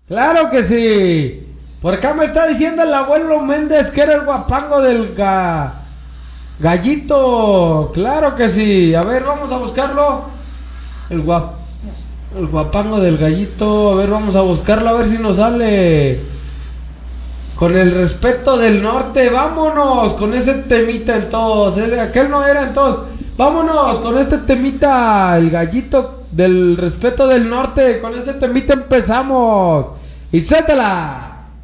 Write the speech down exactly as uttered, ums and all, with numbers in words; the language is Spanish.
Claro que sí. Por acá me está diciendo el abuelo Méndez que era el guapango del ga... gallito. Claro que sí. A ver, vamos a buscarlo. El guap... el guapango del gallito. A ver, vamos a buscarlo a ver si nos sale. Con el respeto del norte. Vámonos con ese temita entonces. Aquel no era entonces. Vámonos con este temita. El gallito del respeto del norte. Con ese temita empezamos. Y suéltala.